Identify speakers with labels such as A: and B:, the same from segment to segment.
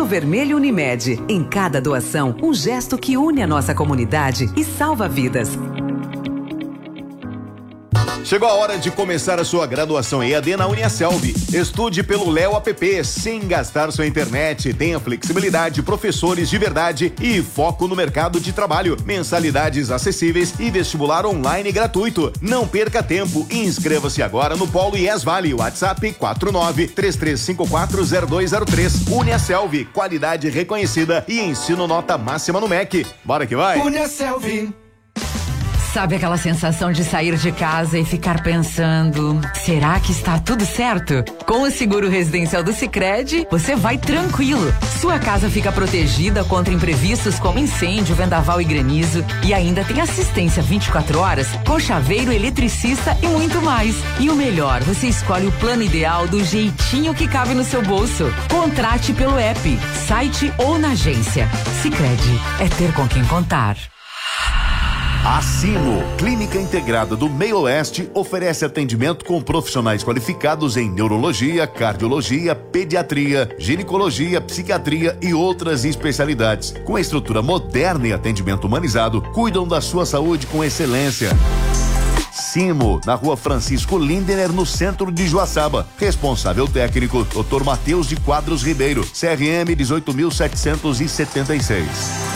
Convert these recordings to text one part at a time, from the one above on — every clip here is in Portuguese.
A: Rio Vermelho Unimed. Em cada doação, um gesto que une a nossa comunidade e salva vidas.
B: Chegou a hora de começar a sua graduação EAD na Uniaselv. Estude pelo Léo App sem gastar sua internet. Tenha flexibilidade, professores de verdade e foco no mercado de trabalho. Mensalidades acessíveis e vestibular online gratuito. Não perca tempo. Inscreva-se agora no Polo IES Vale. WhatsApp 49-33540203. Uniaselv, qualidade reconhecida e ensino nota máxima no MEC. Bora que vai?
C: Uniaselv.
D: Sabe aquela sensação de sair de casa e ficar pensando, será que está tudo certo? Com o seguro residencial do Sicredi, você vai tranquilo. Sua casa fica protegida contra imprevistos como incêndio, vendaval e granizo, e ainda tem assistência 24 horas com chaveiro, eletricista e muito mais. E o melhor, você escolhe o plano ideal do jeitinho que cabe no seu bolso. Contrate pelo app, site ou na agência. Sicredi, é ter com quem contar.
B: A Sino, Clínica Integrada do Meio Oeste, oferece atendimento com profissionais qualificados em neurologia, cardiologia, pediatria, ginecologia, psiquiatria e outras especialidades. Com estrutura moderna e atendimento humanizado, cuidam da sua saúde com excelência. Simo, na Rua Francisco Lindener, no centro de Joaçaba. Responsável técnico, Dr. Matheus de Quadros Ribeiro, CRM 18.776.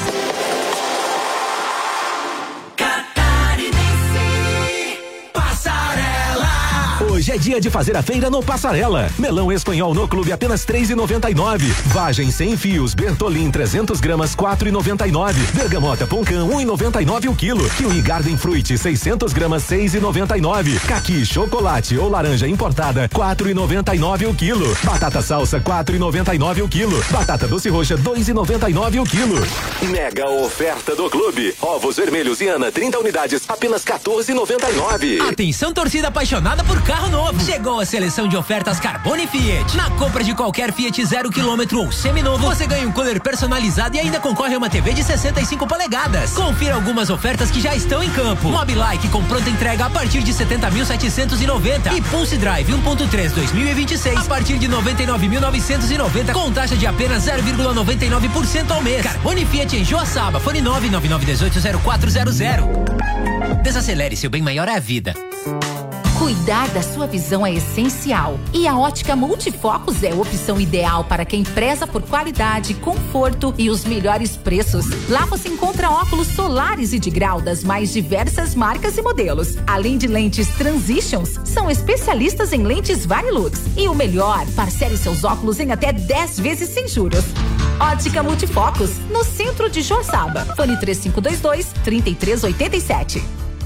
E: Hoje é dia de fazer a feira no Passarela. Melão espanhol no clube apenas R$3,99. Vagem sem fios Bertolin 300 gramas R$4,99. Bergamota Poncã 1,99 o quilo. Kiwi Garden Fruit 600 gramas R$6,99. Caqui chocolate ou laranja importada R$4,99 o quilo. Batata salsa R$4,99 o quilo. Batata doce roxa R$2,99 o quilo.
F: Mega oferta do clube. Ovos vermelhos Iana 30 unidades apenas R$14,99.
G: Atenção, torcida apaixonada por carro novo. Chegou a seleção de ofertas Carbone Fiat. Na compra de qualquer Fiat 0 km ou seminovo, você ganha um cooler personalizado e ainda concorre a uma TV de 65 polegadas. Confira algumas ofertas que já estão em campo. Mobilike com pronta entrega a partir de 70.790 e Pulse Drive 1.3 2026 a partir de 99.990 com taxa de apenas 0,99% ao mês. Carbone Fiat em Joaçaba. Fone 999180400. Desacelere, seu bem maior é a vida.
H: Cuidar da sua visão é essencial e a Ótica Multifocos é a opção ideal para quem preza por qualidade, conforto e os melhores preços. Lá você encontra óculos solares e de grau das mais diversas marcas e modelos. Além de lentes Transitions, são especialistas em lentes Varilux. E o melhor, parcele seus óculos em até 10 vezes sem juros. Ótica Multifocos, no centro de Joaçaba. Fone 3522-3387.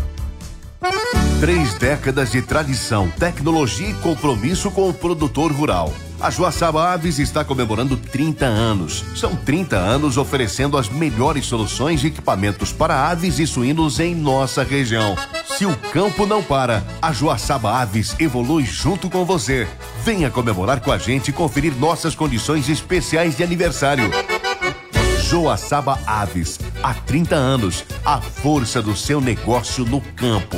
B: 3 décadas de tradição, tecnologia e compromisso com o produtor rural. A Joaçaba Aves está comemorando 30 anos. São 30 anos oferecendo as melhores soluções e equipamentos para aves e suínos em nossa região. Se o campo não para, a Joaçaba Aves evolui junto com você. Venha comemorar com a gente e conferir nossas condições especiais de aniversário. Joaçaba Aves, há 30 anos, a força do seu negócio no campo.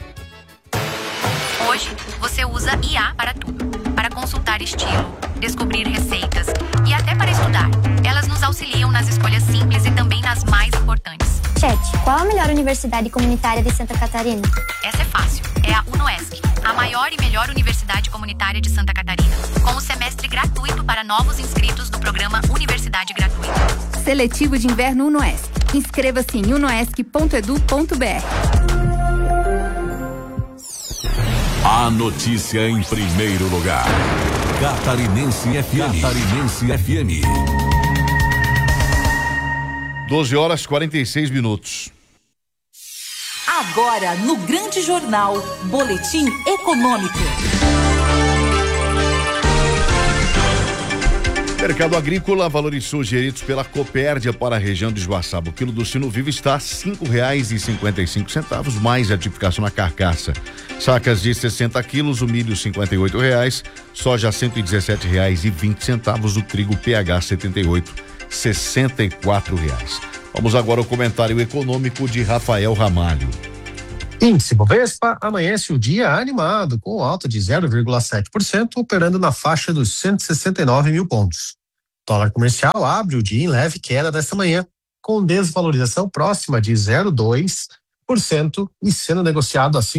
I: Hoje, você usa IA para tudo. Para consultar estilo, descobrir receitas e até para estudar. Elas nos auxiliam nas escolhas simples e também nas mais importantes.
J: Chat, qual a melhor universidade comunitária de Santa Catarina?
I: Essa é fácil. É a UnoESC, a maior e melhor universidade comunitária de Santa Catarina, com o semestre gratuito para novos inscritos do programa Universidade Gratuita.
K: Seletivo de Inverno UnoESC. Inscreva-se em unoesc.edu.br.
E: A notícia em primeiro lugar. Catarinense FM. Catarinense FM.
B: 12h46.
A: Agora, no Grande Jornal, Boletim Econômico.
B: Mercado agrícola, valores sugeridos pela Copérdia para a região de Joaçaba. O quilo do sino vivo está a R$5,55, mais a tipificação na carcaça. Sacas de 60 quilos, o milho R$58, soja R$117,20, o trigo PH 78, R$64. Vamos agora ao comentário econômico de Rafael Ramalho.
L: Índice Bovespa amanhece o dia animado, com alta de 0,7%, operando na faixa dos 169 mil pontos. Dólar comercial abre o dia em leve queda desta manhã, com desvalorização próxima de 0,2% e sendo negociado a R$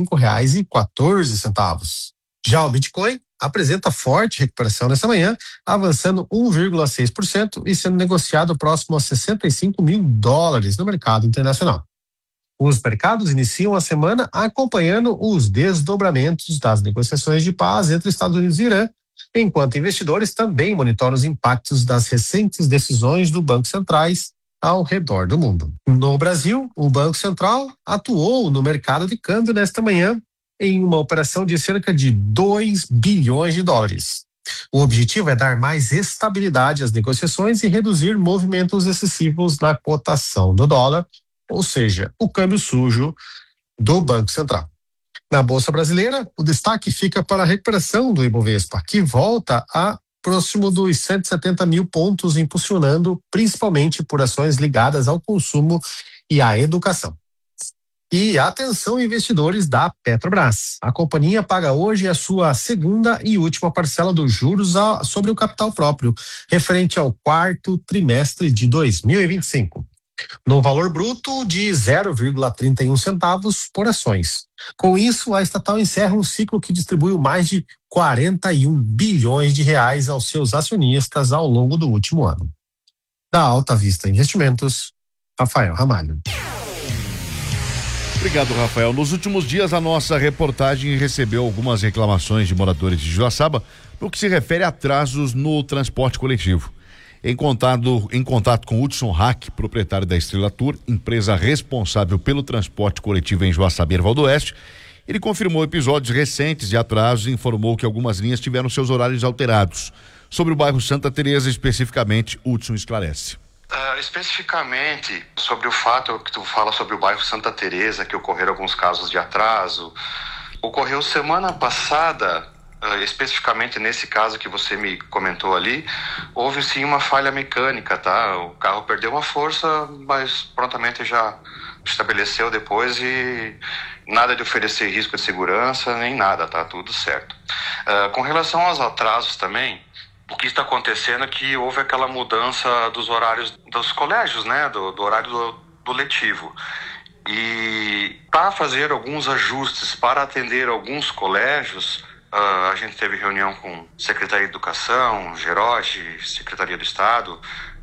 L: 5,14. Já o Bitcoin apresenta forte recuperação nesta manhã, avançando 1,6% e sendo negociado próximo a $65 mil no mercado internacional. Os mercados iniciam a semana acompanhando os desdobramentos das negociações de paz entre Estados Unidos e Irã, enquanto investidores também monitoram os impactos das recentes decisões do Banco Centrais ao redor do mundo. No Brasil, o Banco Central atuou no mercado de câmbio nesta manhã em uma operação de cerca de $2 bilhões. O objetivo é dar mais estabilidade às negociações e reduzir movimentos excessivos na cotação do dólar, ou seja, o câmbio sujo do Banco Central. Na Bolsa Brasileira, o destaque fica para a recuperação do Ibovespa, que volta a próximo dos 170 mil pontos, impulsionando principalmente por ações ligadas ao consumo e à educação. E atenção, investidores da Petrobras. A companhia paga hoje a sua segunda e última parcela dos juros sobre o capital próprio, referente ao quarto trimestre de 2025. No valor bruto de 0,31 centavos por ações. Com isso, a estatal encerra um ciclo que distribuiu mais de 41 bilhões de reais aos seus acionistas ao longo do último ano. Da Alta Vista Investimentos, Rafael Ramalho.
B: Obrigado, Rafael. Nos últimos dias, a nossa reportagem recebeu algumas reclamações de moradores de Joaçaba no que se refere a atrasos no transporte coletivo. Em contato com Hudson Hack, proprietário da Estrela Tour, empresa responsável pelo transporte coletivo em Joaçaba e Erval do Oeste, ele confirmou episódios recentes de atrasos e informou que algumas linhas tiveram seus horários alterados. Sobre o bairro Santa Teresa, especificamente, Hudson esclarece.
C: Especificamente sobre o fato que tu fala sobre o bairro Santa Teresa, que ocorreram alguns casos de atraso, ocorreu semana passada. Especificamente nesse caso que você me comentou ali, houve sim uma falha mecânica, tá? O carro perdeu uma força, mas prontamente já estabeleceu depois e nada de oferecer risco de segurança, nem nada, tá? Tudo certo. Com relação aos atrasos também, o que está acontecendo é que houve aquela mudança dos horários dos colégios, né? Do horário do letivo. E para fazer alguns ajustes, para atender alguns colégios, a gente teve reunião com Secretaria de Educação, Geroge, Secretaria do Estado,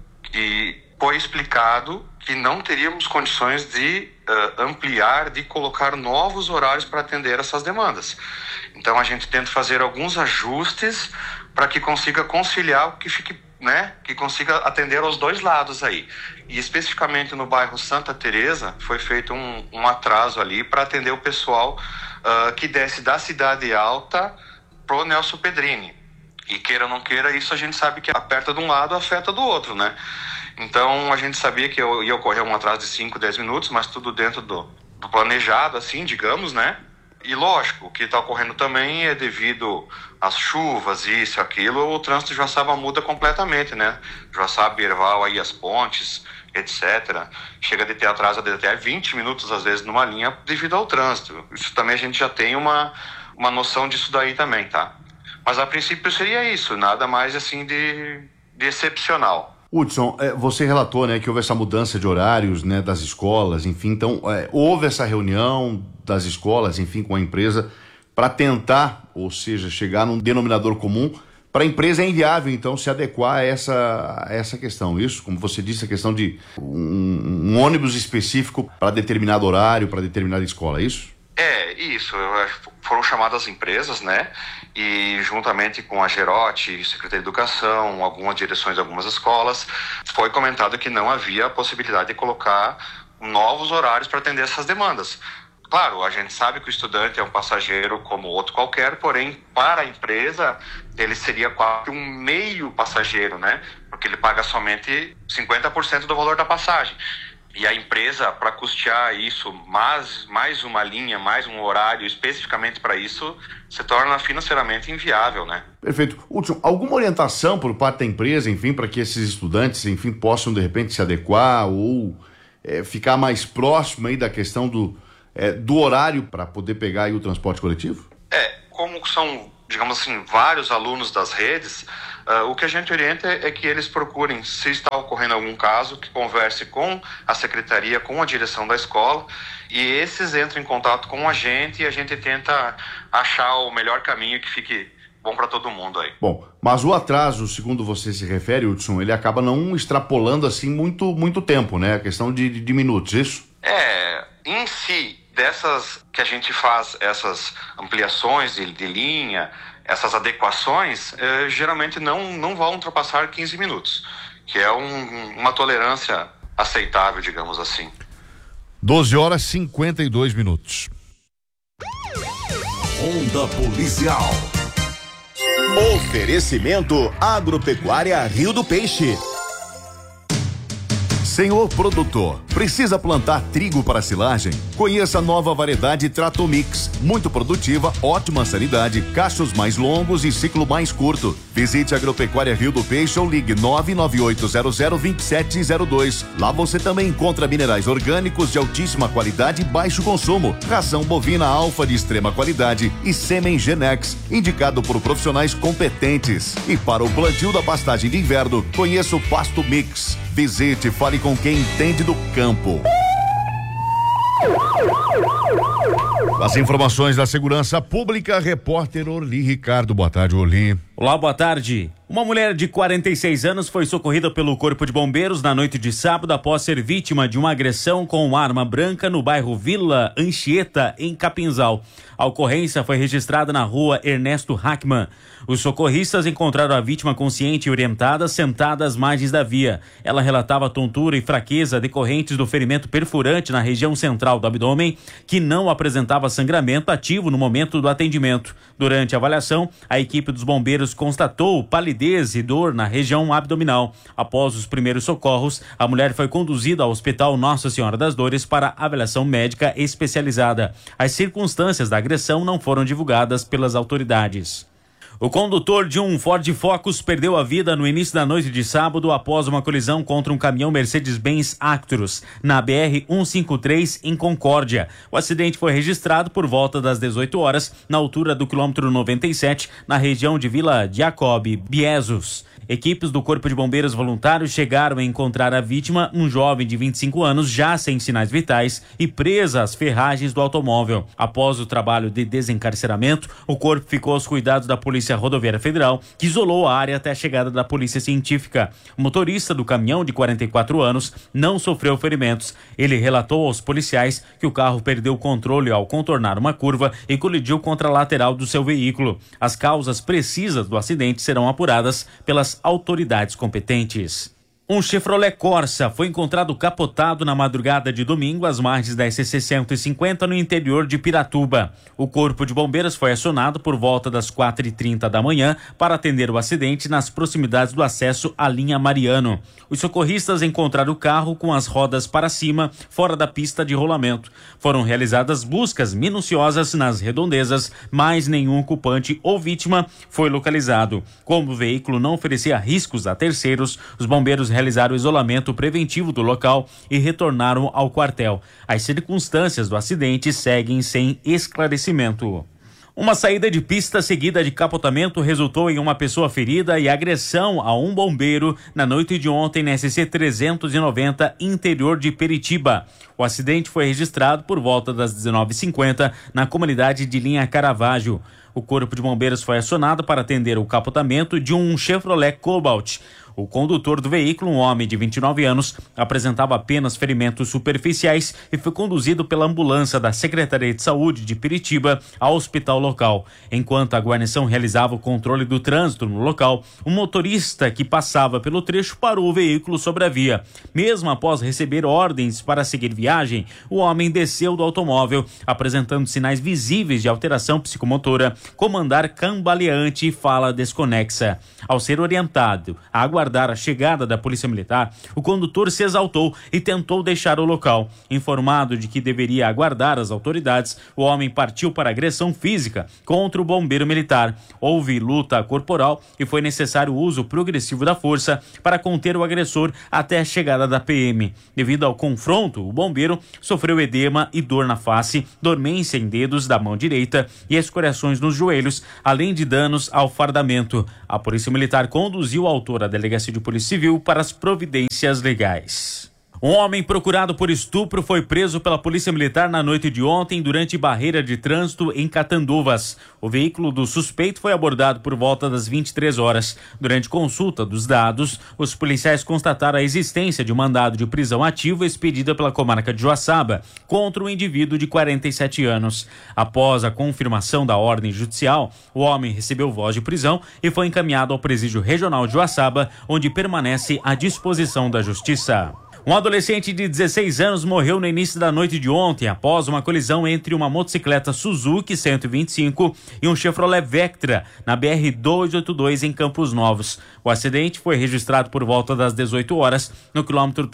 C: e foi explicado que não teríamos condições de ampliar, de colocar novos horários para atender essas demandas. Então a gente tenta fazer alguns ajustes para que consiga conciliar o que fique, né, que consiga atender aos dois lados aí. E especificamente no bairro Santa Teresa foi feito um atraso ali para atender o pessoal que desce da Cidade Alta pro Nelson Pedrini. E queira ou não queira, isso a gente sabe que aperta de um lado, afeta do outro, né? Então a gente sabia que ia ocorrer um atraso de 5, 10 minutos, mas tudo dentro do planejado, assim, digamos, né? E lógico, o que está ocorrendo também é devido às chuvas, isso, aquilo, o trânsito de Joaçaba muda completamente, né? Joaçaba, Erval, aí as pontes, etc. Chega de ter atraso de até 20 minutos, às vezes, numa linha devido ao trânsito. Isso também a gente já tem uma noção disso daí também, tá? Mas a princípio seria isso, nada mais assim de excepcional.
B: Hudson, você relatou, né, que houve essa mudança de horários, né, das escolas, enfim, então houve essa reunião das escolas, enfim, com a empresa para tentar, ou seja, chegar num denominador comum. Para a empresa é inviável, então, se adequar a essa questão. Isso, como você disse, a questão de um ônibus específico para determinado horário, para determinada escola, é isso?
C: Isso. Foram chamadas as empresas, né? E juntamente com a Gerote, Secretaria de Educação, algumas direções de algumas escolas, foi comentado que não havia a possibilidade de colocar novos horários para atender essas demandas. Claro, a gente sabe que o estudante é um passageiro como outro qualquer, porém, para a empresa, ele seria quase um meio passageiro, né? Porque ele paga somente 50% do valor da passagem. E a empresa, para custear isso, mais uma linha, mais um horário especificamente para isso, se torna financeiramente inviável, né?
B: Perfeito. Hudson, alguma orientação por parte da empresa, enfim, para que esses estudantes, enfim, possam de repente se adequar ou ficar mais próximo aí da questão do horário para poder pegar aí o transporte coletivo?
C: Como são, digamos assim, vários alunos das redes, O que a gente orienta é que eles procurem, se está ocorrendo algum caso, que converse com a secretaria, com a direção da escola, e esses entram em contato com a gente e a gente tenta achar o melhor caminho que fique bom para todo mundo aí.
B: Bom, mas o atraso, segundo você se refere, Hudson, ele acaba não extrapolando assim muito tempo, né? A questão de minutos, isso?
C: Em si, dessas que a gente faz, essas ampliações de linha, essas adequações, geralmente não vão ultrapassar 15 minutos, que é uma tolerância aceitável, digamos assim.
M: 12h52.
F: Onda Policial.
N: Oferecimento Agropecuária Rio do Peixe.
B: Senhor produtor, precisa plantar trigo para silagem? Conheça a nova variedade Tratomix, muito produtiva, ótima sanidade, cachos mais longos e ciclo mais curto. Visite a Agropecuária Rio do Peixe ou ligue 998002702. Lá você também encontra minerais orgânicos de altíssima qualidade e baixo consumo, ração bovina alfa de extrema qualidade e sêmen Genex, indicado por profissionais competentes. E para o plantio da pastagem de inverno, conheça o Pasto Mix. Visite, fale com quem entende do campo.
M: As informações da segurança pública, repórter Orli Ricardo. Boa tarde, Orli.
O: Olá, boa tarde. Uma mulher de 46 anos foi socorrida pelo Corpo de Bombeiros na noite de sábado após ser vítima de uma agressão com uma arma branca no bairro Vila Anchieta, em Capinzal. A ocorrência foi registrada na rua Ernesto Hackman. Os socorristas encontraram a vítima consciente e orientada, sentada às margens da via. Ela relatava tontura e fraqueza decorrentes do ferimento perfurante na região central do abdômen, que não apresentava sangramento ativo no momento do atendimento. Durante a avaliação, a equipe dos bombeiros constatou palidez e dor na região abdominal. Após os primeiros socorros, a mulher foi conduzida ao Hospital Nossa Senhora das Dores para avaliação médica especializada. As circunstâncias da agressão não foram divulgadas pelas autoridades. O condutor de um Ford Focus perdeu a vida no início da noite de sábado após uma colisão contra um caminhão Mercedes-Benz Actros na BR-153 em Concórdia. O acidente foi registrado por volta das 18 horas na altura do quilômetro 97, na região de Vila Jacob, Biesos. Equipes do Corpo de Bombeiros Voluntários chegaram a encontrar a vítima, um jovem de 25 anos, já sem sinais vitais e presa às ferragens do automóvel. Após o trabalho de desencarceramento, o corpo ficou aos cuidados da Polícia Rodoviária Federal, que isolou a área até a chegada da Polícia Científica. O motorista do caminhão, de 44 anos, não sofreu ferimentos. Ele relatou aos policiais que o carro perdeu o controle ao contornar uma curva e colidiu contra a lateral do seu veículo. As causas precisas do acidente serão apuradas pelas autoridades competentes. Um Chevrolet Corsa foi encontrado capotado na madrugada de domingo às margens da SC 150 no interior de Piratuba. O Corpo de Bombeiros foi acionado por volta das 4h30 da manhã para atender o acidente nas proximidades do acesso à linha Mariano. Os socorristas encontraram o carro com as rodas para cima, fora da pista de rolamento. Foram realizadas buscas minuciosas nas redondezas, mas nenhum ocupante ou vítima foi localizado. Como o veículo não oferecia riscos a terceiros, os bombeiros realizaram o isolamento preventivo do local e retornaram ao quartel. As circunstâncias do acidente seguem sem esclarecimento. Uma saída de pista seguida de capotamento resultou em uma pessoa ferida e agressão a um bombeiro na noite de ontem na SC 390, interior de Peritiba. O acidente foi registrado por volta das 19h50 na comunidade de Linha Caravaggio. O Corpo de Bombeiros foi acionado para atender o capotamento de um Chevrolet Cobalt. O condutor do veículo, um homem de 29 anos, apresentava apenas ferimentos superficiais e foi conduzido pela ambulância da Secretaria de Saúde de Piritiba ao hospital local. Enquanto a guarnição realizava o controle do trânsito no local, um motorista que passava pelo trecho parou o veículo sobre a via. Mesmo após receber ordens para seguir viagem, o homem desceu do automóvel, apresentando sinais visíveis de alteração psicomotora, como andar cambaleante e fala desconexa. Ao ser orientado a aguardar aguardar a chegada da polícia militar, o condutor se exaltou e tentou deixar o local. Informado de que deveria aguardar as autoridades, o homem partiu para agressão física contra o bombeiro militar. Houve luta corporal e foi necessário o uso progressivo da força para conter o agressor até a chegada da PM. Devido ao confronto, o bombeiro sofreu edema e dor na face, dormência em dedos da mão direita e escoriações nos joelhos, além de danos ao fardamento. A Polícia Militar conduziu o autor à Delegacia de Polícia Civil para as providências legais. Um homem procurado por estupro foi preso pela Polícia Militar na noite de ontem durante barreira de trânsito em Catanduvas. O veículo do suspeito foi abordado por volta das 23 horas. Durante consulta dos dados, os policiais constataram a existência de um mandado de prisão ativo expedida pela comarca de Joaçaba contra um indivíduo de 47 anos. Após a confirmação da ordem judicial, o homem recebeu voz de prisão e foi encaminhado ao Presídio Regional de Joaçaba, onde permanece à disposição da Justiça. Um adolescente de 16 anos morreu no início da noite de ontem após uma colisão entre uma motocicleta Suzuki 125 e um Chevrolet Vectra na BR-282 em Campos Novos. O acidente foi registrado por volta das 18 horas no quilômetro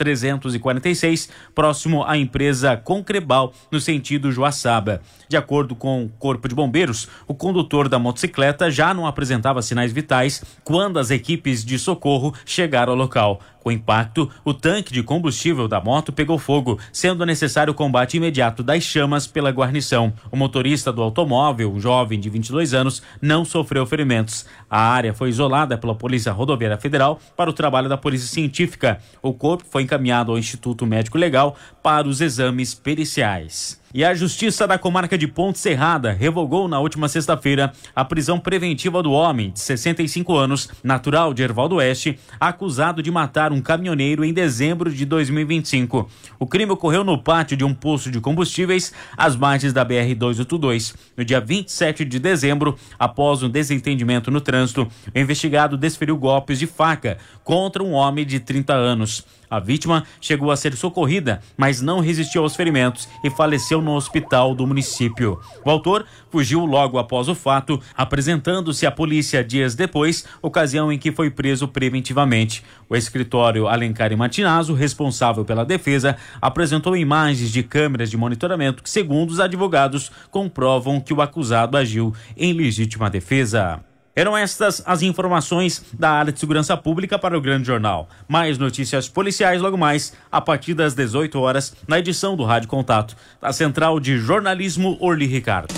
O: 346, próximo à empresa Concrebal, no sentido Joaçaba. De acordo com o Corpo de Bombeiros, o condutor da motocicleta já não apresentava sinais vitais quando as equipes de socorro chegaram ao local. Com o impacto, o tanque de combustível da moto pegou fogo, sendo necessário o combate imediato das chamas pela guarnição. O motorista do automóvel, um jovem de 22 anos, não sofreu ferimentos. A área foi isolada pela Polícia Rodoviária Federal para o trabalho da Polícia Científica. O corpo foi encaminhado ao Instituto Médico Legal para os exames periciais. E a Justiça da Comarca de Ponte Serrada revogou na última sexta-feira a prisão preventiva do homem de 65 anos, natural de Erval do Oeste, acusado de matar um caminhoneiro em dezembro de 2025. O crime ocorreu no pátio de um posto de combustíveis às margens da BR-282. No dia 27 de dezembro, após um desentendimento no trânsito, o investigado desferiu golpes de faca contra um homem de 30 anos. A vítima chegou a ser socorrida, mas não resistiu aos ferimentos e faleceu no hospital do município. O autor fugiu logo após o fato, apresentando-se à polícia dias depois, ocasião em que foi preso preventivamente. O escritório Alencar e Martinazzo, responsável pela defesa, apresentou imagens de câmeras de monitoramento que, segundo os advogados, comprovam que o acusado agiu em legítima defesa. Eram estas as informações da área de segurança pública para o Grande Jornal. Mais notícias policiais logo mais, a partir das 18 horas, na edição do Rádio Contato, da Central de Jornalismo Orli Ricardo.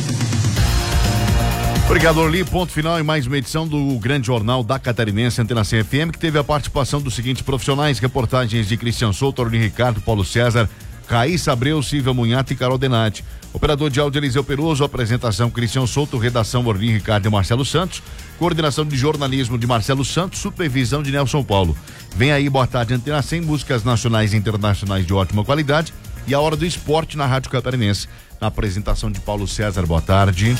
M: Obrigado, Orli. Ponto final em mais uma edição do Grande Jornal da Catarinense Antena 100 FM, que teve a participação dos seguintes profissionais: reportagens de Cristian Souto, Orli Ricardo, Paulo César, Raíssa Abreu, Silvia Munhata e Carol Denati. Operador de áudio Eliseu Peroso, apresentação Cristian Souto, redação Orli Ricardo e Marcelo Santos, coordenação de jornalismo de Marcelo Santos, supervisão de Nelson Paulo. Vem aí, boa tarde, Antena 100, músicas nacionais e internacionais de ótima qualidade e a hora do esporte na Rádio Catarinense. Na apresentação de Paulo César, boa tarde.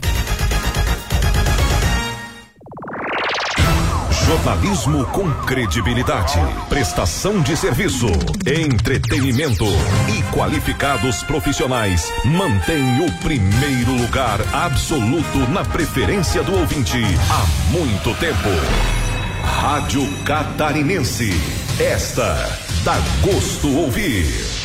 E: Jornalismo com credibilidade, prestação de serviço, entretenimento e qualificados profissionais mantém o primeiro lugar absoluto na preferência do ouvinte há muito tempo. Rádio Catarinense, esta dá gosto ouvir.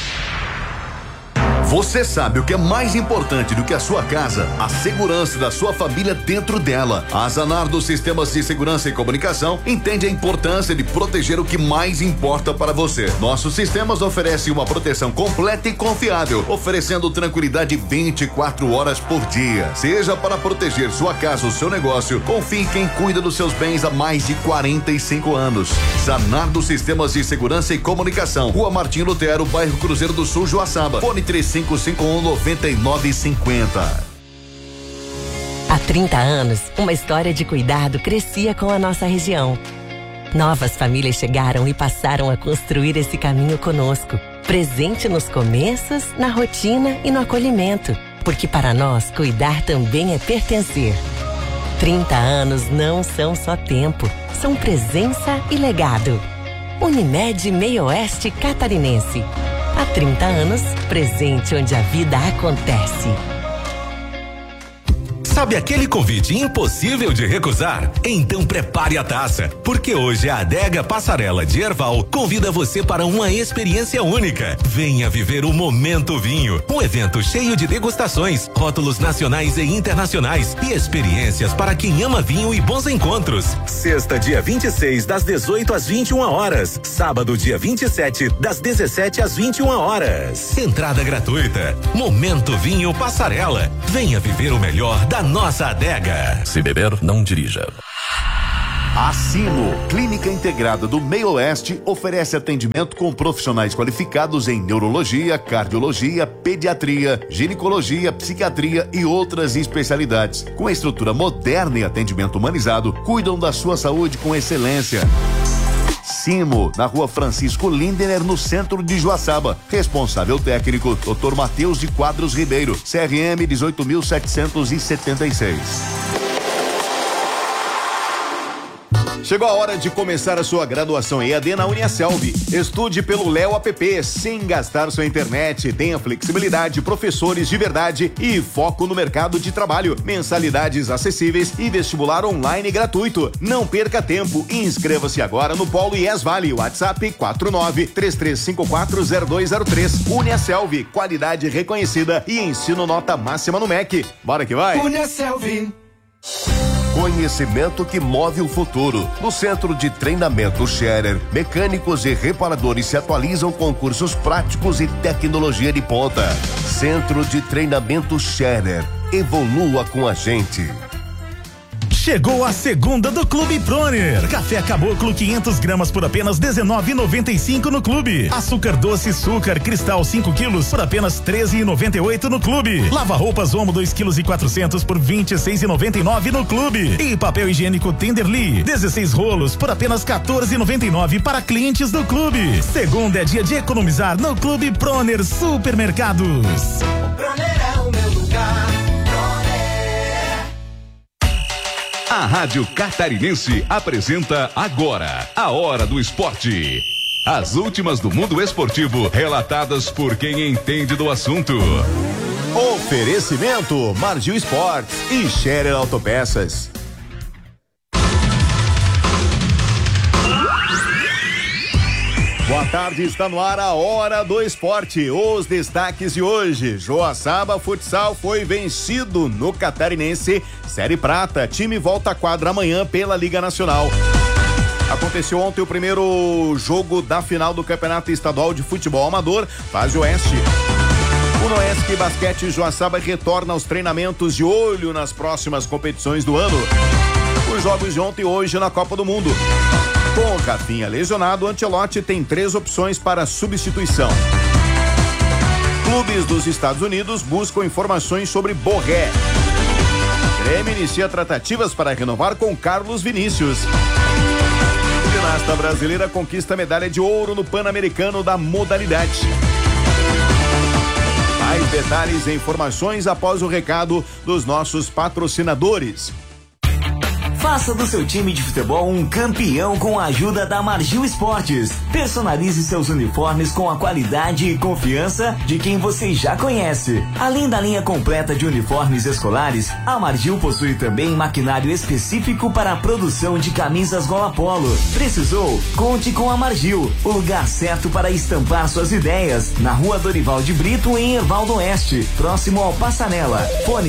B: Você sabe o que é mais importante do que a sua casa? A segurança da sua família dentro dela. A Zanardo Sistemas de Segurança e Comunicação entende a importância de proteger o que mais importa para você. Nossos sistemas oferecem uma proteção completa e confiável, oferecendo tranquilidade 24 horas por dia. Seja para proteger sua casa ou seu negócio, confie em quem cuida dos seus bens há mais de 45 anos. Zanardo Sistemas de Segurança e Comunicação, Rua Martim Lutero, bairro Cruzeiro do Sul, Joaçaba. Fone 3551-9950.
P: Há 30 anos, uma história de cuidado crescia com a nossa região. Novas famílias chegaram e passaram a construir esse caminho conosco, presente nos começos, na rotina e no acolhimento, porque para nós cuidar também é pertencer. 30 anos não são só tempo, são presença e legado. Unimed Meio Oeste Catarinense. Há 30 anos, presente onde a vida acontece.
E: Sabe aquele convite impossível de recusar? Então prepare a taça, porque hoje a Adega Passarela de Erval convida você para uma experiência única. Venha viver o Momento Vinho, um evento cheio de degustações, rótulos nacionais e internacionais e experiências para quem ama vinho e bons encontros. Sexta, dia 26, das 18 às 21 horas. Sábado, dia 27, das 17 às 21 horas. Entrada gratuita. Momento Vinho Passarela. Venha viver o melhor da nossa adega.
F: Se beber, não dirija.
B: A Sino, Clínica Integrada do Meio Oeste, oferece atendimento com profissionais qualificados em neurologia, cardiologia, pediatria, ginecologia, psiquiatria e outras especialidades. Com estrutura moderna e atendimento humanizado, cuidam da sua saúde com excelência. Simo, na Rua Francisco Lindener, no centro de Joaçaba. Responsável técnico, Dr. Matheus de Quadros Ribeiro, CRM 18.776. Chegou a hora de começar a sua graduação EAD na Uniaselv. Estude pelo Léo App, sem gastar sua internet. Tenha flexibilidade, professores de verdade e foco no mercado de trabalho. Mensalidades acessíveis e vestibular online gratuito. Não perca tempo. Inscreva-se agora no Polo IES Vale. WhatsApp 49-33540203. Uniaselv, qualidade reconhecida e ensino nota máxima no MEC. Bora que vai!
Q: Uniaselv.
B: Conhecimento que move o futuro. No Centro de Treinamento Scherer, mecânicos e reparadores se atualizam com cursos práticos e tecnologia de ponta. Centro de Treinamento Scherer. Evolua com a gente.
R: Chegou a segunda do Clube Proner. Café Caboclo 500 gramas por apenas R$19,95 no Clube. Açúcar doce Sucar Cristal 5 quilos por apenas R$13,98 no Clube. Lava roupas Omo 2,4 kg por R$26,99 no Clube. E papel higiênico Tenderly 16 rolos por apenas R$14,99 para clientes do Clube. Segunda é dia de economizar no Clube Proner Supermercados.
Q: O Proner é o meu lugar.
S: A Rádio Catarinense apresenta agora a Hora do Esporte. As últimas do mundo esportivo, relatadas por quem entende do assunto.
N: Oferecimento Margil Esportes e Scherer Autopeças. Boa tarde, está no ar a Hora do Esporte. Os destaques de hoje: Joaçaba Futsal foi vencido no Catarinense Série Prata. Time volta à quadra amanhã pela Liga Nacional. Aconteceu ontem o primeiro jogo da final do Campeonato Estadual de Futebol Amador, fase Oeste. O Noesc Basquete Joaçaba retorna aos treinamentos de olho nas próximas competições do ano. Os jogos de ontem e hoje na Copa do Mundo. Com o Rafinha lesionado, Ancelotti tem 3 opções para substituição. Clubes dos Estados Unidos buscam informações sobre Borré. Grêmio inicia tratativas para renovar com Carlos Vinícius. Ginasta brasileira conquista medalha de ouro no Pan-Americano da modalidade. Mais detalhes e informações após o recado dos nossos patrocinadores.
T: Faça do seu time de futebol um campeão com a ajuda da Margil Esportes. Personalize seus uniformes com a qualidade e confiança de quem você já conhece. Além da linha completa de uniformes escolares, a Margil possui também maquinário específico para a produção de camisas gola polo. Precisou? Conte com a Margil, o lugar certo para estampar suas ideias. Na Rua Dorival de Brito, em Erval do Oeste, próximo ao Passarela. Fone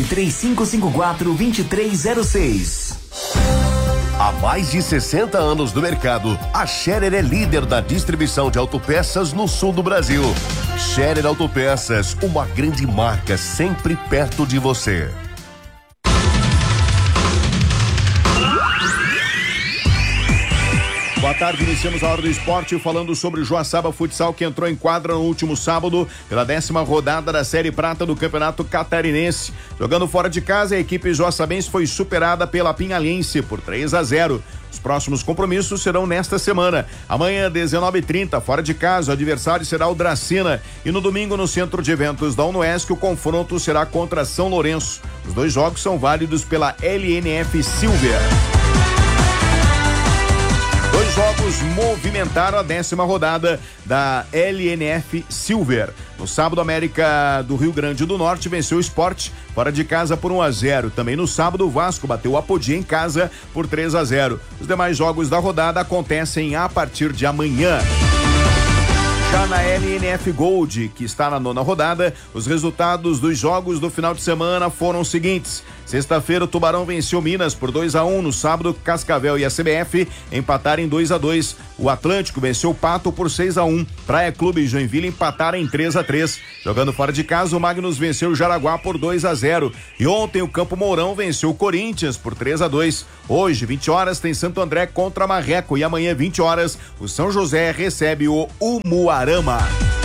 T: 3554-2306.
B: Há mais de 60 anos no mercado, a Scherer é líder da distribuição de autopeças no sul do Brasil. Scherer Autopeças, uma grande marca sempre perto de você.
N: Boa tarde, iniciamos a Hora do Esporte falando sobre o Joaçaba Futsal, que entrou em quadra no último sábado pela 10ª rodada da Série Prata do Campeonato Catarinense. Jogando fora de casa, a equipe joaçabense foi superada pela Pinhalense por 3-0. Os próximos compromissos serão nesta semana. Amanhã, 19h30, fora de casa, o adversário será o Dracena. E no domingo, no Centro de Eventos da Unoesc, o confronto será contra São Lourenço. Os 2 jogos são válidos pela LNF Silvia. 2 jogos movimentaram a 10ª rodada da LNF Silver. No sábado, América do Rio Grande do Norte venceu o Sport fora de casa por 1-0. Também no sábado, o Vasco bateu o Apodi em casa por 3-0. Os demais jogos da rodada acontecem a partir de amanhã. Já na LNF Gold, que está na 9ª rodada, os resultados dos jogos do final de semana foram os seguintes. Sexta-feira, o Tubarão venceu Minas por 2-1. No sábado, Cascavel e a CBF empataram em 2-2. O Atlântico venceu o Pato por 6-1. Praia Clube e Joinville empataram em 3-3. Jogando fora de casa, o Magnus venceu o Jaraguá por 2-0. E ontem, o Campo Mourão venceu o Corinthians por 3-2. Hoje, 20 horas, tem Santo André contra Marreco. E amanhã, 20 horas, o São José recebe o Umuarama.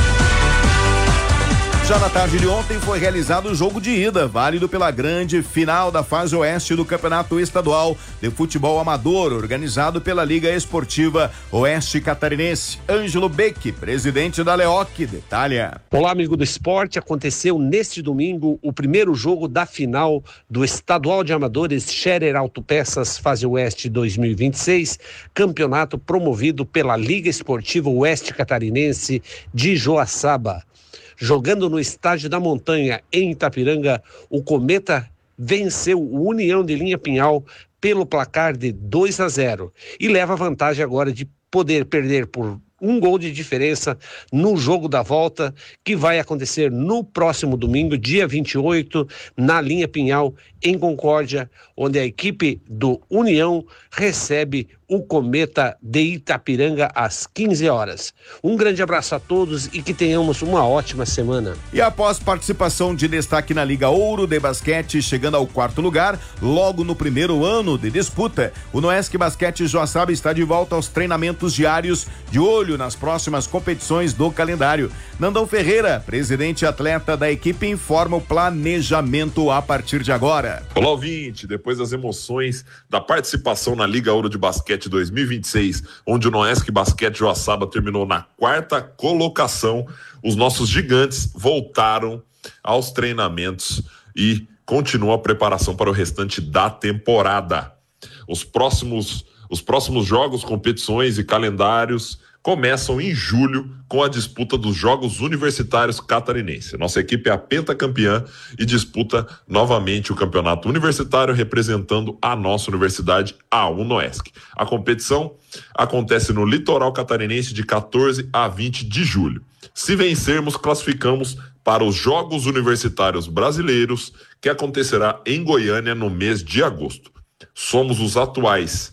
N: Já na tarde de ontem foi realizado o jogo de ida, válido pela grande final da fase oeste do Campeonato Estadual de Futebol Amador, organizado pela Liga Esportiva Oeste Catarinense. Ângelo Beck, presidente da LEOC, detalha.
U: Olá, amigo do esporte. Aconteceu neste domingo o primeiro jogo da final do Estadual de Amadores Scherer Autopeças Fase Oeste 2026, campeonato promovido pela Liga Esportiva Oeste Catarinense de Joaçaba. Jogando no Estádio da Montanha, em Itapiranga, o Cometa venceu o União de Linha Pinhal pelo placar de 2-0 e leva vantagem agora de poder perder por 1 gol de diferença no jogo da volta, que vai acontecer no próximo domingo, dia 28, na Linha Pinhal, em Concórdia, onde a equipe do União recebe o Cometa de Itapiranga às 15 horas. Um grande abraço a todos e que tenhamos uma ótima semana.
N: E após participação de destaque na Liga Ouro de Basquete, chegando ao 4º lugar, logo no primeiro ano de disputa, o Noesc Basquete Joaçaba está de volta aos treinamentos diários, de olho nas próximas competições do calendário. Nandão Ferreira, presidente e atleta da equipe, informa o planejamento a partir de agora.
V: Olá, ouvinte, depois das emoções da participação na Liga Ouro de Basquete 2026, onde o Noesc Basquete Joaçaba terminou na 4ª colocação, os nossos gigantes voltaram aos treinamentos e continuam a preparação para o restante da temporada. Os próximos jogos, competições e calendários começam em julho com a disputa dos Jogos Universitários Catarinense. Nossa equipe é a pentacampeã e disputa novamente o campeonato universitário representando a nossa universidade, a UNOESC. A competição acontece no litoral catarinense de 14 a 20 de julho. Se vencermos, classificamos para os Jogos Universitários Brasileiros, que acontecerá em Goiânia no mês de agosto. Somos os atuais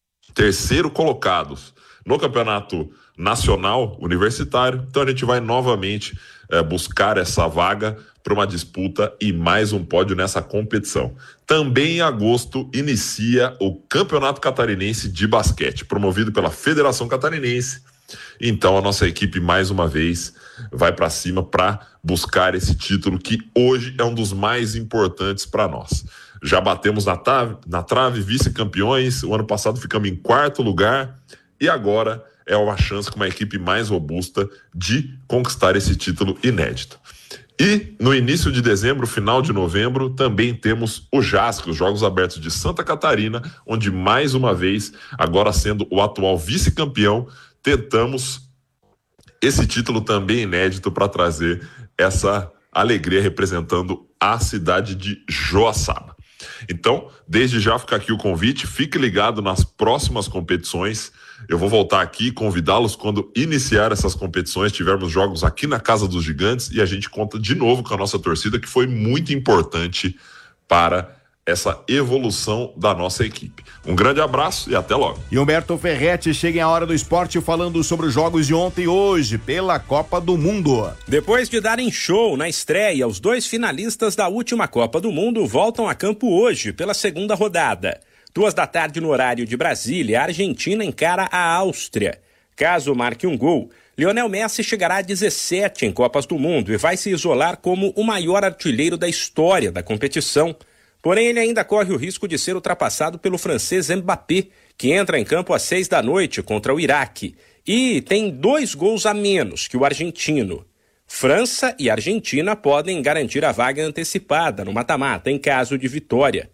V: 3º colocados no campeonato nacional universitário, então a gente vai novamente buscar essa vaga para uma disputa e mais um pódio nessa competição. Também em agosto inicia o Campeonato Catarinense de Basquete, promovido pela Federação Catarinense. Então a nossa equipe mais uma vez vai para cima para buscar esse título que hoje é um dos mais importantes para nós. Já batemos na trave vice-campeões, o ano passado ficamos em 4º lugar e agora é uma chance com uma equipe mais robusta de conquistar esse título inédito. E no início de dezembro, final de novembro, também temos o JASC, os Jogos Abertos de Santa Catarina, onde mais uma vez, agora sendo o atual vice-campeão, tentamos esse título também inédito para trazer essa alegria representando a cidade de Joaçaba. Então, desde já fica aqui o convite, fique ligado nas próximas competições. Eu vou voltar aqui e convidá-los quando iniciar essas competições, tivermos jogos aqui na Casa dos Gigantes e a gente conta de novo com a nossa torcida, que foi muito importante para essa evolução da nossa equipe. Um grande abraço e até logo.
N: E Humberto Ferretti chega em A Hora do Esporte falando sobre os jogos de ontem e hoje pela Copa do Mundo.
W: Depois de darem show na estreia, os 2 finalistas da última Copa do Mundo voltam a campo hoje pela 2ª rodada. 2 da tarde no horário de Brasília, a Argentina encara a Áustria. Caso marque um gol, Lionel Messi chegará a 17 em Copas do Mundo e vai se isolar como o maior artilheiro da história da competição. Porém, ele ainda corre o risco de ser ultrapassado pelo francês Mbappé, que entra em campo às 6 da noite contra o Iraque. E tem 2 gols a menos que o argentino. França e Argentina podem garantir a vaga antecipada no mata-mata em caso de vitória.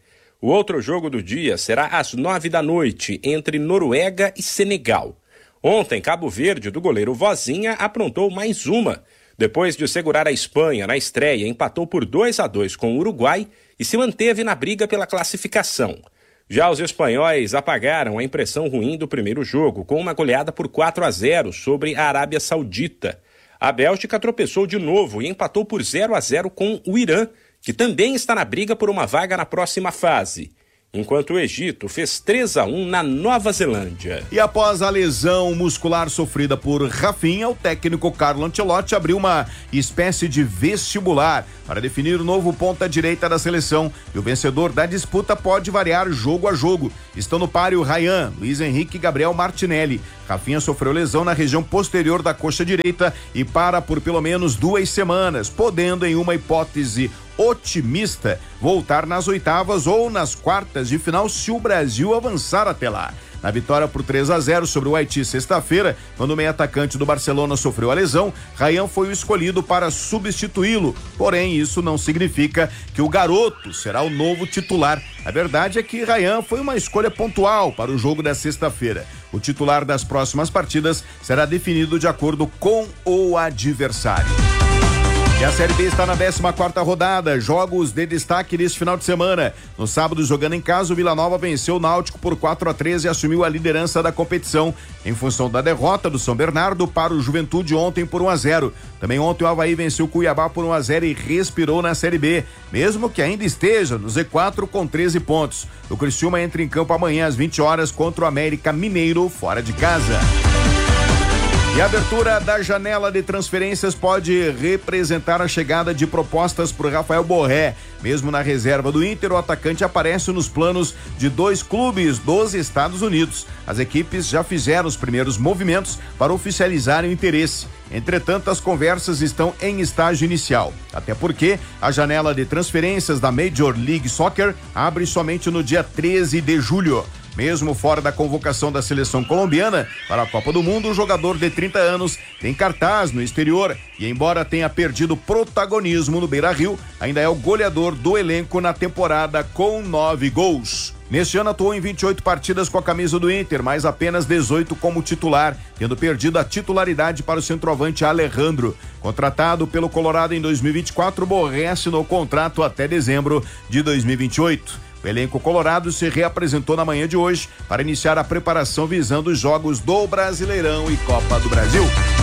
W: O outro jogo do dia será às 9 da noite, entre Noruega e Senegal. Ontem, Cabo Verde, do goleiro Vozinha, aprontou mais uma. Depois de segurar a Espanha na estreia, empatou por 2-2 com o Uruguai e se manteve na briga pela classificação. Já os espanhóis apagaram a impressão ruim do primeiro jogo, com uma goleada por 4-0 sobre a Arábia Saudita. A Bélgica tropeçou de novo e empatou por 0-0 com o Irã, que também está na briga por uma vaga na próxima fase. Enquanto o Egito fez 3-1 na Nova Zelândia.
N: E após a lesão muscular sofrida por Rafinha, o técnico Carlo Ancelotti abriu uma espécie de vestibular para definir o novo ponta-direita da seleção. E o vencedor da disputa pode variar jogo a jogo. Estão no páreo Ryan, Luiz Henrique e Gabriel Martinelli. Rafinha sofreu lesão na região posterior da coxa direita e para por pelo menos 2 semanas, podendo, em uma hipótese otimista, voltar nas oitavas ou nas quartas de final se o Brasil avançar até lá. Na vitória por 3-0 sobre o Haiti sexta-feira, quando o meio-atacante do Barcelona sofreu a lesão, Ryan foi o escolhido para substituí-lo. Porém, isso não significa que o garoto será o novo titular. A verdade é que Ryan foi uma escolha pontual para o jogo da sexta-feira. O titular das próximas partidas será definido de acordo com o adversário. E a Série B está na 14ª rodada, jogos de destaque neste final de semana. No sábado, jogando em casa, o Vila Nova venceu o Náutico por 4-3 e assumiu a liderança da competição, em função da derrota do São Bernardo para o Juventude ontem por 1-0. Também ontem o Avaí venceu o Cuiabá por 1-0 e respirou na Série B, mesmo que ainda esteja no Z4 com 13 pontos. O Criciúma entra em campo amanhã às 20 horas contra o América Mineiro, fora de casa. E a abertura da janela de transferências pode representar a chegada de propostas por Rafael Borré. Mesmo na reserva do Inter, o atacante aparece nos planos de 2 clubes dos Estados Unidos. As equipes já fizeram os primeiros movimentos para oficializarem o interesse. Entretanto, as conversas estão em estágio inicial. Até porque a janela de transferências da Major League Soccer abre somente no dia 13 de julho. Mesmo fora da convocação da seleção colombiana para a Copa do Mundo, o jogador de 30 anos tem cartaz no exterior e, embora tenha perdido protagonismo no Beira-Rio, ainda é o goleador do elenco na temporada com 9 gols. Neste ano atuou em 28 partidas com a camisa do Inter, mas apenas 18 como titular, tendo perdido a titularidade para o centroavante Alejandro. Contratado pelo Colorado em 2024, Borré assinou contrato até dezembro de 2028. O elenco colorado se reapresentou na manhã de hoje para iniciar a preparação visando os jogos do Brasileirão e Copa do Brasil.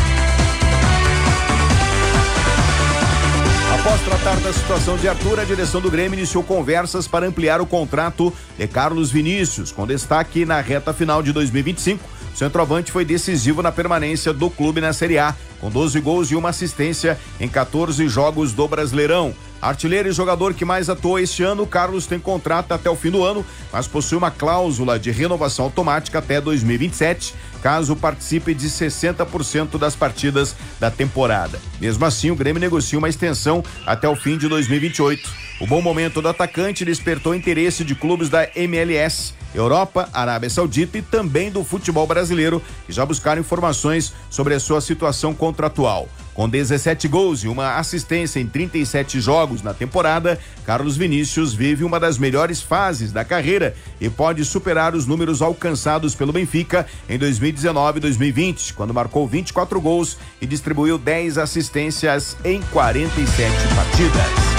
N: Após tratar da situação de Arthur, a direção do Grêmio iniciou conversas para ampliar o contrato de Carlos Vinícius, com destaque na reta final de 2025. O centroavante foi decisivo na permanência do clube na Série A, com 12 gols e uma assistência em 14 jogos do Brasileirão. Artilheiro e jogador que mais atuou este ano, Carlos tem contrato até o fim do ano, mas possui uma cláusula de renovação automática até 2027, caso participe de 60% das partidas da temporada. Mesmo assim, o Grêmio negocia uma extensão até o fim de 2028. O bom momento do atacante despertou interesse de clubes da MLS, Europa, Arábia Saudita e também do futebol brasileiro, que já buscaram informações sobre a sua situação contratual. Com 17 gols e uma assistência em 37 jogos na temporada, Carlos Vinícius vive uma das melhores fases da carreira e pode superar os números alcançados pelo Benfica em 2019 e 2020, quando marcou 24 gols e distribuiu 10 assistências em 47 partidas.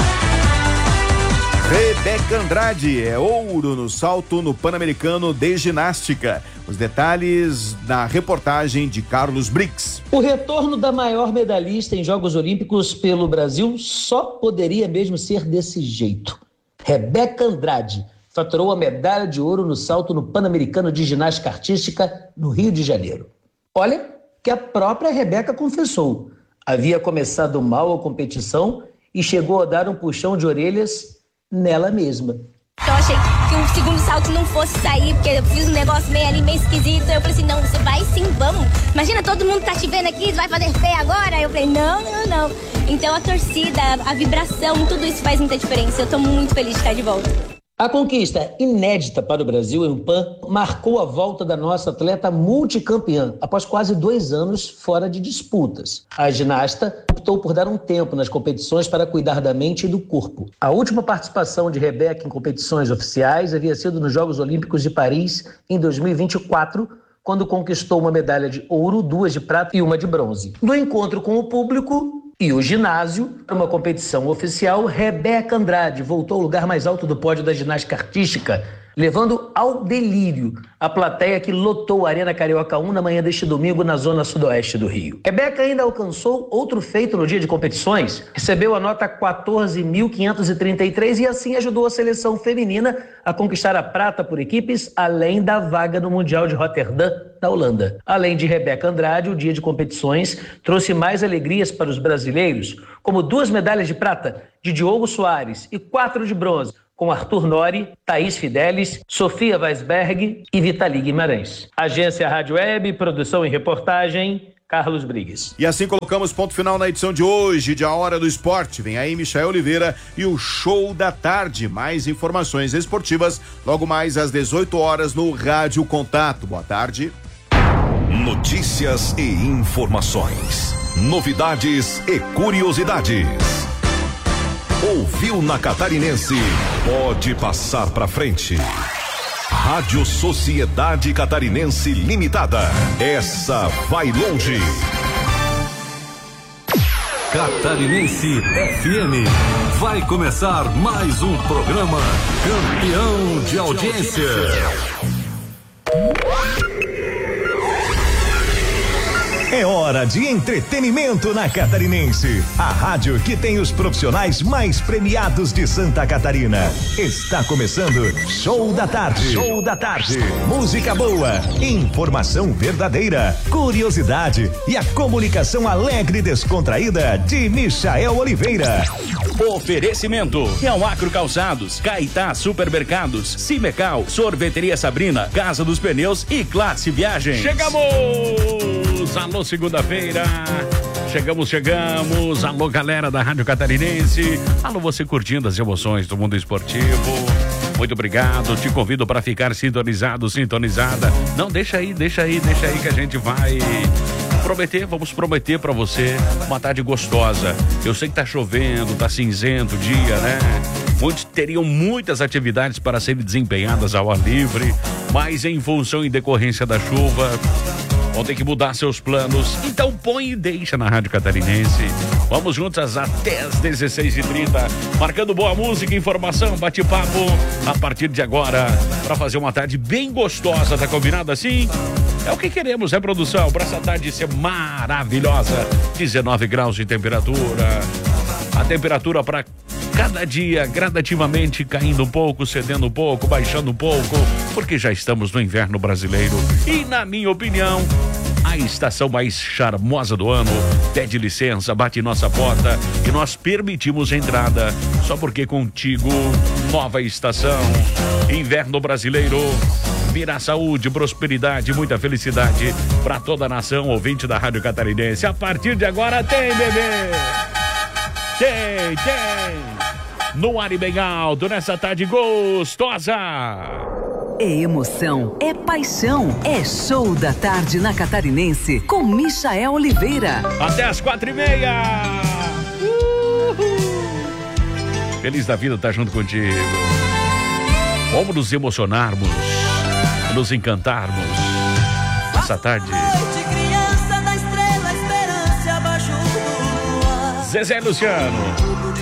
N: Rebeca Andrade é ouro no salto no Pan-Americano de ginástica. Os detalhes na reportagem de Carlos Brix.
D: O retorno da maior medalhista em Jogos Olímpicos pelo Brasil só poderia mesmo ser desse jeito. Rebeca Andrade faturou a medalha de ouro no salto no Pan-Americano de ginástica artística no Rio de Janeiro. Olha que a própria Rebeca confessou. Havia começado mal a competição e chegou a dar um puxão de orelhas nela mesma.
G: Eu achei que o segundo salto não fosse sair, porque eu fiz um negócio meio esquisito. Eu falei assim, não, você vai sim, vamos. Imagina, todo mundo tá te vendo aqui, você vai fazer fé agora? Eu falei, não. Então a torcida, a vibração, tudo isso faz muita diferença. Eu tô muito feliz de estar de volta.
D: A conquista inédita para o Brasil em Pan marcou a volta da nossa atleta multicampeã, após quase 2 anos fora de disputas. A ginasta optou optou por dar um tempo nas competições para cuidar da mente e do corpo. A última participação de Rebeca em competições oficiais havia sido nos Jogos Olímpicos de Paris em 2024, quando conquistou uma medalha de ouro, 2 de prata e 1 de bronze. No encontro com o público e o ginásio, para uma competição oficial, Rebeca Andrade voltou ao lugar mais alto do pódio da ginástica artística, levando ao delírio a plateia que lotou a Arena Carioca 1 na manhã deste domingo na zona sudoeste do Rio. Rebeca ainda alcançou outro feito no dia de competições, recebeu a nota 14.533 e assim ajudou a seleção feminina a conquistar a prata por equipes, além da vaga no Mundial de Roterdã, na Holanda. Além de Rebeca Andrade, o dia de competições trouxe mais alegrias para os brasileiros, como 2 medalhas de prata de Diogo Soares e 4 de bronze, com Arthur Nori, Thaís Fidelis, Sofia Weisberg e Vitali Guimarães. Agência Rádio Web, produção e reportagem, Carlos Brigues.
N: E assim colocamos ponto final na edição de hoje de A Hora do Esporte. Vem aí Michael Oliveira e o Show da Tarde. Mais informações esportivas logo mais às 18 horas no Rádio Contato. Boa tarde.
S: Notícias e informações. Novidades e curiosidades. Ouviu na Catarinense? Pode passar pra frente. Rádio Sociedade Catarinense Limitada. Essa vai longe. Catarinense FM. Vai começar mais um programa campeão de audiência.
R: É hora de entretenimento na Catarinense. A rádio que tem os profissionais mais premiados de Santa Catarina. Está começando Show da Tarde. Show da Tarde. Música boa, informação verdadeira, curiosidade e a comunicação alegre e descontraída de Michael Oliveira.
W: Oferecimento: Real Acro Calçados, Caetá Supermercados, Cimecal, Sorveteria Sabrina, Casa dos Pneus e Classe Viagem.
O: Chegamos! Alô, segunda-feira. Chegamos. Alô, galera da Rádio Catarinense. Alô, você curtindo as emoções do mundo esportivo. Muito obrigado. Te convido para ficar sintonizada. Não, deixa aí que a gente vai vamos prometer para você uma tarde gostosa. Eu sei que tá chovendo, tá cinzento o dia, né? Muitos teriam muitas atividades para serem desempenhadas ao ar livre, mas em função e decorrência da chuva, vão ter que mudar seus planos. Então põe e deixa na Rádio Catarinense. Vamos juntas até as 16h30, marcando boa música, informação, bate-papo a partir de agora, para fazer uma tarde bem gostosa. Tá combinado assim? É o que queremos, né, produção? Para essa tarde ser maravilhosa. 19 graus de temperatura. A temperatura para cada dia gradativamente caindo um pouco, cedendo um pouco, baixando um pouco, porque já estamos no inverno brasileiro. E, na minha opinião, a estação mais charmosa do ano pede licença, bate nossa porta e nós permitimos a entrada. Só porque contigo, nova estação, inverno brasileiro. Vira saúde, prosperidade, muita felicidade para toda a nação ouvinte da Rádio Catarinense. A partir de agora tem, bebê! Tem! No ar e bem alto, nessa tarde gostosa.
A: É emoção, é paixão, é Show da Tarde na Catarinense com Michael Oliveira.
O: Até as 4h30. Feliz da vida estar junto contigo. Vamos nos emocionarmos, nos encantarmos essa tarde. Zezé Luciano.